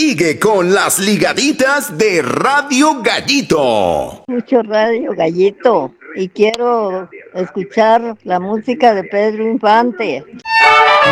Sigue con las ligaditas de Radio Gallito. Mucho Radio Gallito y quiero escuchar la música de Pedro Infante.